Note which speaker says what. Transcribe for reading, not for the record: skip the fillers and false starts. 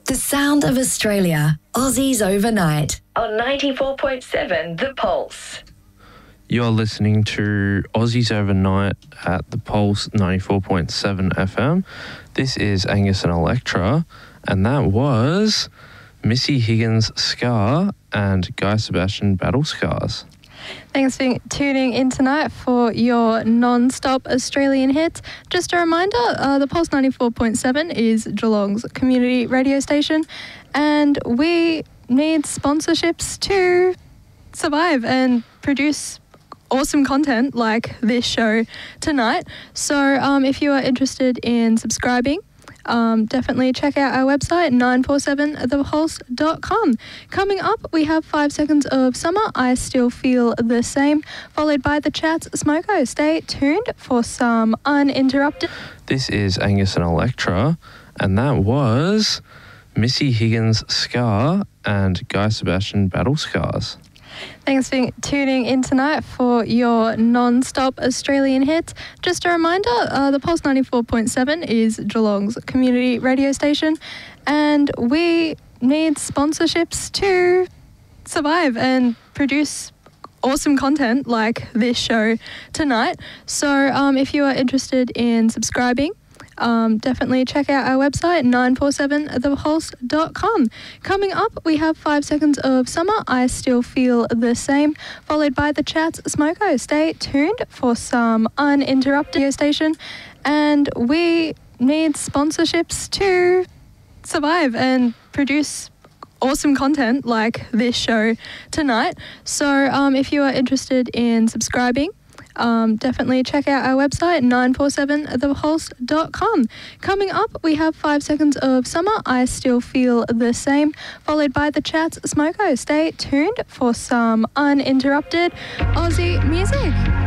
Speaker 1: The sound of Australia, Aussies overnight. On 94.7 The Pulse.
Speaker 2: You're listening to Aussies Overnight at The Pulse 94.7 FM. This is Angus and Electra, and that was Missy Higgins' Scar and Guy Sebastian Battle Scars.
Speaker 3: Thanks for tuning in tonight for your non-stop Australian hits. Just a reminder, the Pulse 94.7 is Geelong's community radio station, and we need sponsorships to survive and produce awesome content like this show tonight. So if you are interested in subscribing, definitely check out our website, 947thepulse.com. Coming up, we have 5 seconds of Summer, I Still Feel the Same, followed by the Chats Smoko. Stay tuned for some Uninterrupted.
Speaker 2: This is Angus and Electra, and that was Missy Higgins' Scar and Guy Sebastian Battle Scars.
Speaker 3: Thanks for tuning in tonight for your non-stop Australian hits. Just a reminder, the Pulse 94.7 is Geelong's community radio station, and we need sponsorships to survive and produce awesome content like this show tonight. So if you are interested in subscribing, definitely check out our website, 947thepulse.com. Coming up, we have 5 seconds of Summer, I Still Feel the Same, followed by the Chats Smoko. Stay tuned for some Uninterrupted radio station, and we need sponsorships to survive and produce awesome content like this show tonight. So if you are interested in subscribing, definitely check out our website, 947thepulse.com. Coming up, we have 5 seconds of Summer, I Still Feel the Same, followed by the Chats Smoko. Stay tuned for some uninterrupted Aussie music.